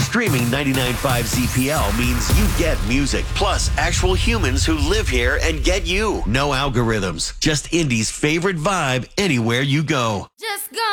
Streaming 99.5 ZPL means you get music, plus actual humans who live here and get you. No algorithms, just Indy's favorite vibe anywhere you go. Just go.